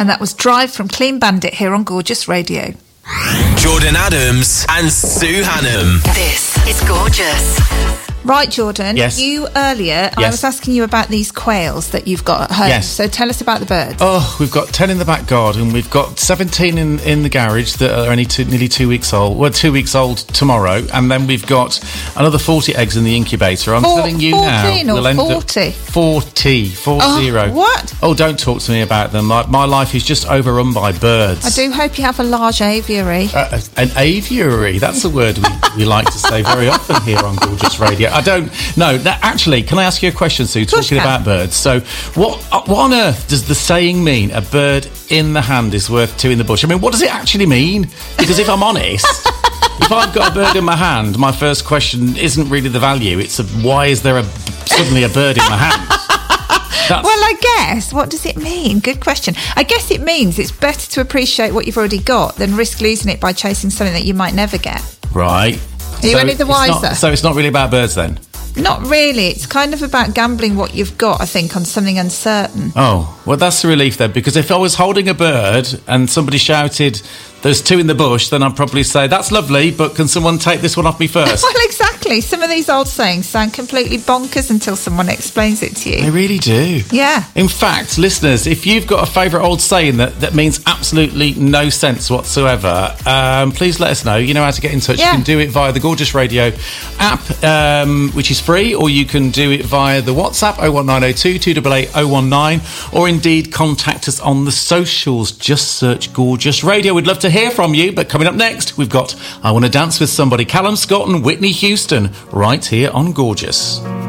And that was Drive from Clean Bandit here on Gorgeous Radio. Jordan Adams and Sue Hannam. This is Gorgeous. Right, Jordan. Yes. You earlier, I was asking you about these quails that you've got at home. Yes. So tell us about the birds. Oh, we've got 10 in the back garden. We've got 17 in the garage that are only nearly 2 weeks old. Well, 2 weeks old tomorrow. And then we've got another 40 eggs in the incubator. I'm telling you 14 now. or 40? 40. What? Oh, don't talk to me about them. My life is just overrun by birds. I do hope you have a large aviary. An aviary. That's a word we like to say very often here on Gorgeous Radio. I don't know. Actually, can I ask you a question, Sue, talking about birds? So what on earth does the saying mean, a bird in the hand is worth two in the bush? I mean, what does it actually mean? Because if I'm honest, if I've got a bird in my hand, my first question isn't really the value. It's why is there suddenly a bird in my hand? Well, I guess, what does it mean? Good question. I guess it means it's better to appreciate what you've already got than risk losing it by chasing something that you might never get. Right. Are you any the wiser? So it's not really about birds then? Not really. It's kind of about gambling what you've got, I think, on something uncertain. Oh, well, that's a relief then, because if I was holding a bird and somebody shouted, "There's two in the bush," then I'd probably say, "That's lovely, but can someone take this one off me first?" Well, exactly. Some of these old sayings sound completely bonkers until someone explains it to you. They really do. Yeah. In fact, listeners, if you've got a favourite old saying that means absolutely no sense whatsoever, please let us know. You know how to get in touch. Yeah. You can do it via the Gorgeous Radio app, which is free, or you can do it via the WhatsApp 01902 288 019, or indeed contact us on the socials. Just search Gorgeous Radio. We'd love to hear from you. But coming up next, we've got I Want to Dance with Somebody, Callum Scott and Whitney Houston, right here on Gorgeous.